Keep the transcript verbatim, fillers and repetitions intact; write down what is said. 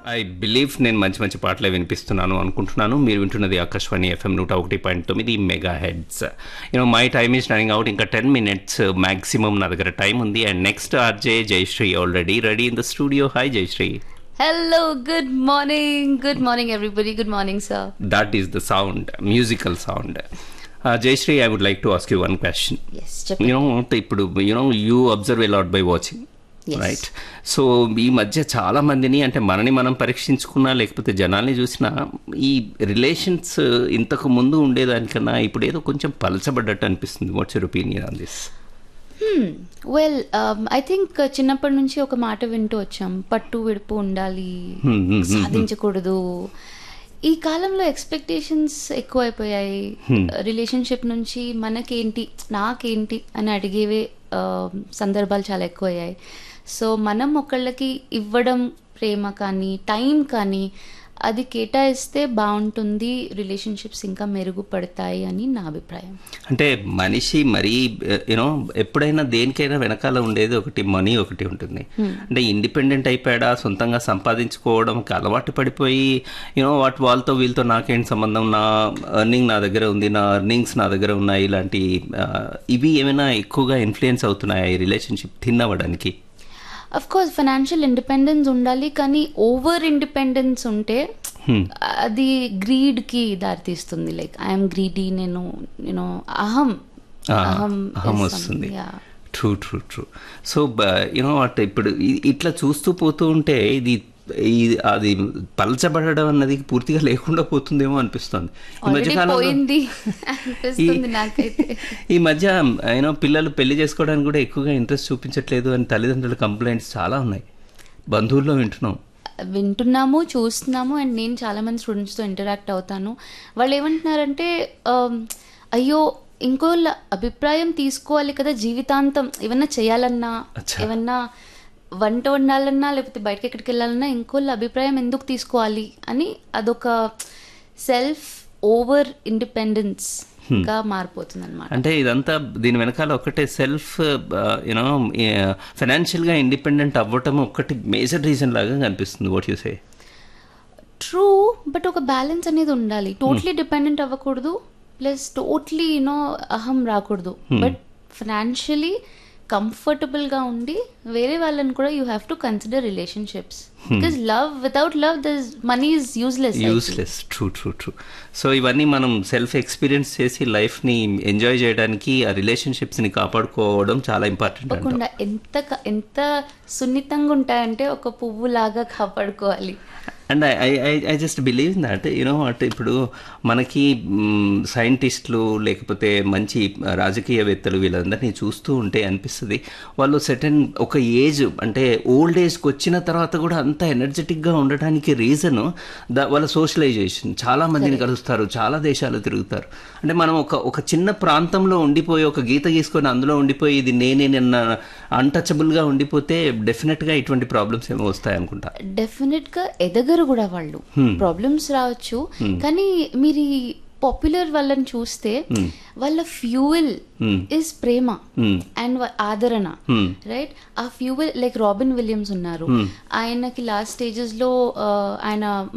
I believe నేను మంచి మంచి పాటలే వినిపిస్తున్నాను అనుకుంటున్నాను. మీరు వింటున్నది ఆకాశవాణి ఎఫ్ఎం నూట ఒకటి పాయింట్ తొమ్మిది mega heads. You know my time is running out. ఇంకా టెన్ మినిట్స్ మ్యాక్సిమం నా దగ్గర టైం ఉంది. And next RJ Jayashree already ready in the studio. Hi Jayashree. Hello, good morning. Good morning, everybody. Good morning, sir. That is the sound, musical sound. Uh, Jayashree, I would like to ask you one question. Yes, You know, ఇప్పుడు you know you observe a lot by watching. Yes. Right. So ఈ మధ్య చాలా మందిని అంటే మనని మనం పరీక్షించుకున్నా లేకపోతే జనాల్ని చూసినా ఈ రిలేషన్స్ ఇంతకు ముందు ఉండేదానికన్నా ఇప్పుడు ఏదో కొంచెం పలచబడ్డట్టు అనిపిస్తుంది. What's your opinion on this? Well I think చిన్నప్పటి నుంచి ఒక మాట వింటూ వచ్చాం, పట్టు విడుపు ఉండాలి, సాధించకూడదు. ఈ కాలంలో ఎక్స్పెక్టేషన్స్ ఎక్కువైపోయాయి. రిలేషన్షిప్ నుంచి మనకేంటి నాకేంటి అని అడిగేవే సందర్భాలు చాలా ఎక్కువయ్యాయి. సో మనం ఒకళ్ళకి ఇవ్వడం ప్రేమ కానీ టైం కానీ అది కేటాయిస్తే బాగుంటుంది, రిలేషన్షిప్స్ ఇంకా మెరుగుపడతాయి అని నా అభిప్రాయం. అంటే మనిషి మరీ యూనో ఎప్పుడైనా దేనికైనా వెనకాల ఉండేది ఒకటి మనీ ఒకటి ఉంటుంది. అంటే ఇండిపెండెంట్ అయిపోయాడా, సొంతంగా సంపాదించుకోవడంకి అలవాటు పడిపోయి యూనో వాటి వాళ్ళతో వీళ్ళతో నాకేంటి సంబంధం, నా ఎర్నింగ్ నా దగ్గర ఉంది, నా ఎర్నింగ్స్ నా దగ్గర ఉన్నాయి, ఇలాంటి ఇవి ఏమైనా ఎక్కువగా ఇన్ఫ్లుయెన్స్ అవుతున్నాయి ఈ రిలేషన్షిప్ థిన్ అవ్వడానికి? అఫ్ కోర్స్ ఫైనాన్షియల్ ఇండిపెండెన్స్ ఉండాలి, కానీ ఓవర్ ఇండిపెండెన్స్ ఉంటే అది గ్రీడ్ కి దారితీస్తుంది. లైక్ ఐఎమ్ గ్రీడీ, నేను యూనో అహం అహం వస్తుంది. True true true. So you know what ఇప్పుడు ఇట్లా చూస్తూ పోతూ ఉంటే ఇది అది పలచబడడం అన్నది పూర్తిగా లేకుండా పోతుందేమో అనిపిస్తుంది ఈ మధ్యకాలంలో. ఈ మధ్య యూనో పిల్లలు పెళ్లి చేసుకోవడానికి కూడా ఎక్కువగా ఇంట్రెస్ట్ చూపించట్లేదు అని తల్లిదండ్రుల కంప్లైంట్స్ చాలా ఉన్నాయి, బంధువుల్లో వింటున్నాం వింటున్నాము చూస్తున్నాము. అండ్ నేను చాలా మంది స్టూడెంట్స్తో ఇంటరాక్ట్ అవుతాను. వాళ్ళు ఏమంటున్నారంటే అయ్యో ఇంకోళ్ళ అభిప్రాయం తీసుకోవాలి కదా జీవితాంతం, ఏమన్నా చేయాలన్నా, ఏమన్నా వంట వండాలన్నా లేకపోతే బయటకి ఎక్కడికి వెళ్ళాలన్నా ఇంకోళ్ళ అభిప్రాయం ఎందుకు తీసుకోవాలి అని అదొక సెల్ఫ్ ఓవర్ ఇండిపెండెన్స్ గా మారిపోతుంది అనమాట. అంటే ఇదంతా దీని వెనకాల ఒకటే సెల్ఫ్ యూనో ఫైనాన్షియల్ గా ఇండిపెండెంట్ అవ్వటం ఒకటి మేజర్ రీజన్ లాగా కనిపిస్తుంది. What you say? True, but ఒక బ్యాలెన్స్ అనేది ఉండాలి. టోటలీ డిపెండెంట్ అవ్వకూడదు, ప్లస్ టోటలీ యూనో అహం రాకూడదు. బట్ ఫైనాన్షియలీ కంఫర్టబుల్ గా ఉండి వేరే వాళ్ళని కూడా you have to consider relationships. Because love without love their money is useless. Useless. True true true. So ఇవన్నీ మనం సెల్ఫ్ ఎక్స్పీరియన్స్ చేసి లైఫ్ ని ఎంజాయ్ చేయడానికి ఆ రిలేషన్షిప్స్ ని కాపాడుకోవడం చాలా ఇంపార్టెంట్. తప్పకుండా. ఎంత ఎంత సున్నితంగా ఉంటాయంటే ఒక పువ్వు లాగా కాపాడుకోవాలి. And I I I just believe that you know అంటే ఇప్పుడు మనకి సైంటిస్టులు లేకపోతే మంచి రాజకీయవేత్తలు వీళ్ళందరినీ చూస్తూ ఉంటే అనిపిస్తుంది వాళ్ళు సెటన్ ఒక ఏజ్ అంటే ఓల్డ్ ఏజ్కి వచ్చిన తర్వాత కూడా అంత ఎనర్జెటిక్గా ఉండడానికి రీజను ద వాళ్ళ సోషలైజేషన్. చాలా మందిని కలుస్తారు, చాలా దేశాలు తిరుగుతారు. అంటే మనం ఒక ఒక చిన్న ప్రాంతంలో ఉండిపోయి ఒక గీత గీసుకొని అందులో ఉండిపోయి ఇది నేనే నిన్న అన్టచబుల్గా ఉండిపోతే డెఫినెట్గా ఇటువంటి ప్రాబ్లమ్స్ ఏమో వస్తాయి అనుకుంటా. డెఫినెట్గా ఎదగరు కూడా వాళ్ళు, ప్రాబ్లమ్స్ రావచ్చు. కానీ మీరు పాపులర్ వాళ్ళని చూస్తే వాళ్ళ ఫ్యూయల్ ఇస్ ప్రేమ అండ్ ఆదరణ, రైట్? ఆ ఫ్యూయల్ లైక్ రాబిన్ విలియమ్స్ ఉన్నారు, ఆయనకి లాస్ట్ స్టేజెస్ లో ఆయన